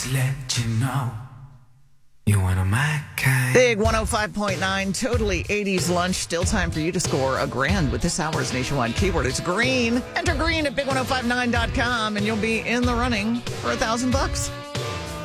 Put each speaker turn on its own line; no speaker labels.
let you know you one of my kind.
Big 105.9, totally 80s lunch. Still time for you to score $1,000 with this hour's nationwide keyword. It's green. Enter green at big1059.com and you'll be in the running for $1,000.